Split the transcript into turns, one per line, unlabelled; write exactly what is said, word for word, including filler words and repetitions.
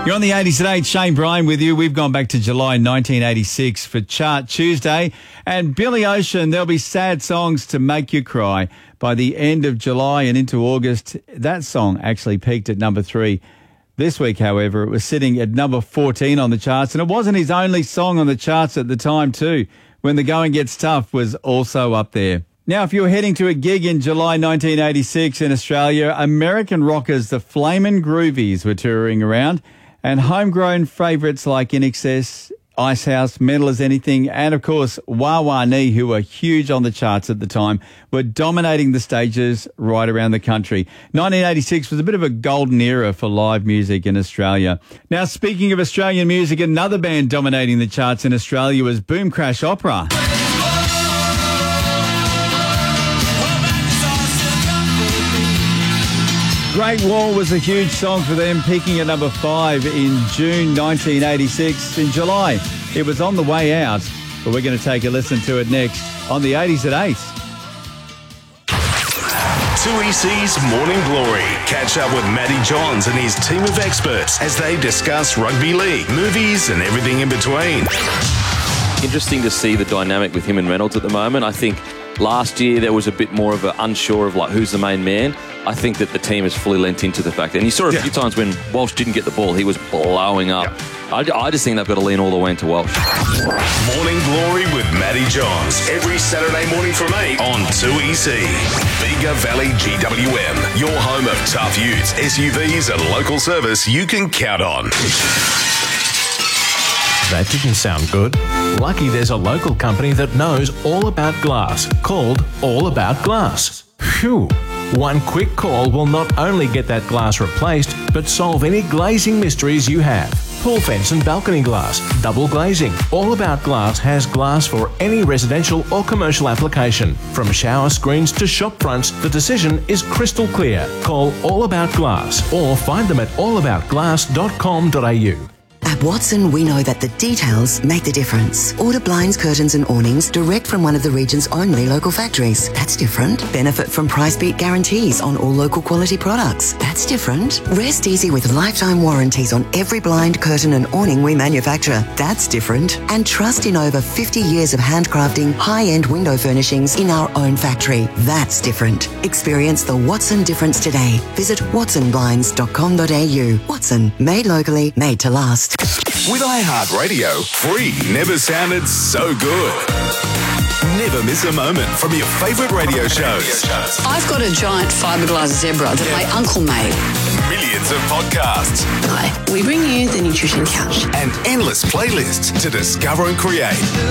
You're on the eighties at eight. Shane Bryan with you. We've gone back to July nineteen eighty-six for Chart Tuesday. And Billy Ocean, there'll be sad songs to make you cry. By the end of July and into August, that song actually peaked at number three. This week, however, it was sitting at number fourteen on the charts. And it wasn't his only song on the charts at the time too. When the Going Gets Tough was also up there. Now, if you were heading to a gig in July nineteen eighty-six in Australia, American rockers the Flamin' Groovies were touring around, and homegrown favourites like I N X S, Icehouse, Metal as Anything, and of course Wah Wah Nee, who were huge on the charts at the time, were dominating the stages right around the country. nineteen eighty-six was a bit of a golden era for live music in Australia. Now, speaking of Australian music, another band dominating the charts in Australia was Boom Crash Opera. Great Wall was a huge song for them, peaking at number five in June nineteen eighty-six. In July, it was on the way out, but we're going to take a listen to it next on the eighties at eight.
two E C's Morning Glory. Catch up with Matty Johns and his team of experts as they discuss rugby league, movies and everything in between.
Interesting to see the dynamic with him and Reynolds at the moment. I think last year there was a bit more of an unsure of like who's the main man. I think that the team has fully lent into the fact. And you saw a yeah. few times when Walsh didn't get the ball, he was blowing up. Yeah. I, I just think they've got to lean all the way into Walsh.
Morning Glory with Matty Johns. Every Saturday morning from eight on two E C. Bega Valley G W M. Your home of tough utes, S U Vs and local service you can count on.
That didn't sound good. Lucky there's a local company that knows all about glass, called All About Glass. Phew. One quick call will not only get that glass replaced, but solve any glazing mysteries you have. Pool fence and balcony glass, double glazing. All About Glass has glass for any residential or commercial application. From shower screens to shop fronts, the decision is crystal clear. Call All About Glass or find them at all about glass dot com dot a u.
At Watson, we know that the details make the difference. Order blinds, curtains and awnings direct from one of the region's only local factories. That's different. Benefit from price beat guarantees on all local quality products. That's different. Rest easy with lifetime warranties on every blind, curtain and awning we manufacture. That's different. And trust in over fifty years of handcrafting high-end window furnishings in our own factory. That's different. Experience the Watson difference today. Visit watson blinds dot com dot a u. Watson, made locally, made to last.
With iHeartRadio, free never sounded so good. Never miss a moment from your favourite radio shows.
I've got a giant fiberglass zebra that my uncle made.
Millions of podcasts.
Hi, we bring you the Nutrition Couch.
And endless playlists to discover and create.